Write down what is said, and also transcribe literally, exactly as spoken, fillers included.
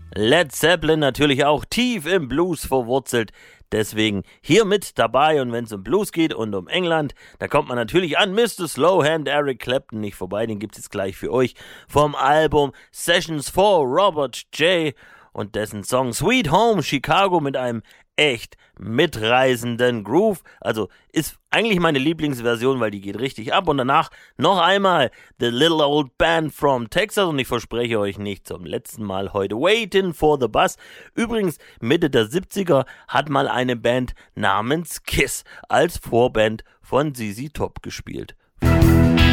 Led Zeppelin natürlich auch tief im Blues verwurzelt. Deswegen hier mit dabei, und wenn es um Blues geht und um England, da kommt man natürlich an Mister Slowhand Eric Clapton nicht vorbei. Den gibt es jetzt gleich für euch vom Album Sessions for Robert J. und dessen Song Sweet Home Chicago mit einem echt mitreißenden Groove. Also ist eigentlich meine Lieblingsversion, weil die geht richtig ab. Und danach noch einmal The Little Old Band from Texas. Und ich verspreche euch nicht zum letzten Mal heute Waiting for the Bus. Übrigens, Mitte der siebziger hat mal eine Band namens Kiss als Vorband von Z Z Top gespielt.